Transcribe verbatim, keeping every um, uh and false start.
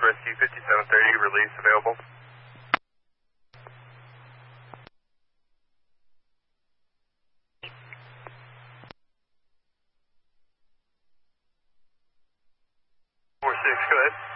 Rescue fifty-seven thirty, release available. four six, go ahead.